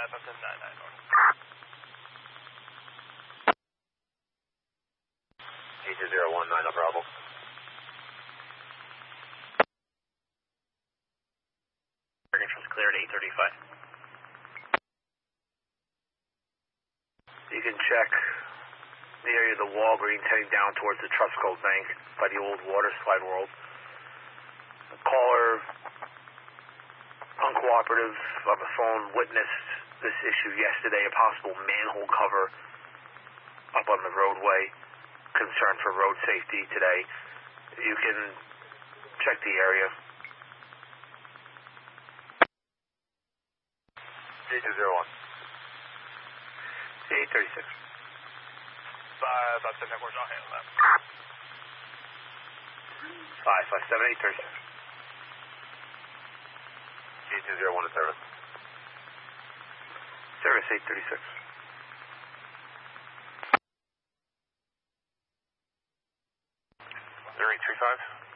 up to 99 north. G2019, no problem. Entrance cleared 835. You can check the area of the Walgreens heading down towards the Trustco Bank by the old water slide world. The caller, uncooperative on the phone, witnessed this issue yesterday, a possible manhole cover up on the roadway, concern for road safety today. You can check the area. G201. C836. About 10 networks, I'll handle that. 557 836. G201 to service. Service 836. They're 835.